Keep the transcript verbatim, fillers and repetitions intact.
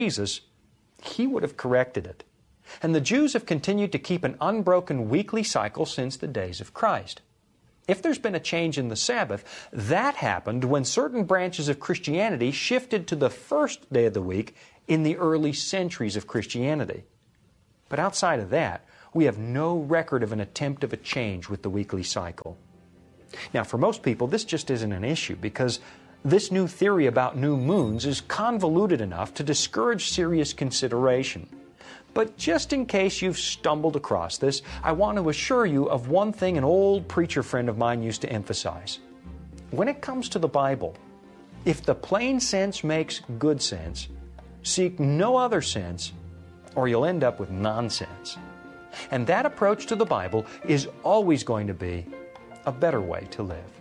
Jesus, he would have corrected it. And the Jews have continued to keep an unbroken weekly cycle since the days of Christ. If there's been a change in the Sabbath, that happened when certain branches of Christianity shifted to the first day of the week in the early centuries of Christianity. But outside of that, we have no record of an attempt of a change with the weekly cycle. Now, for most people, this just isn't an issue because this new theory about new moons is convoluted enough to discourage serious consideration. But just in case you've stumbled across this, I want to assure you of one thing an old preacher friend of mine used to emphasize. When it comes to the Bible, if the plain sense makes good sense, seek no other sense, or you'll end up with nonsense. And that approach to the Bible is always going to be a better way to live.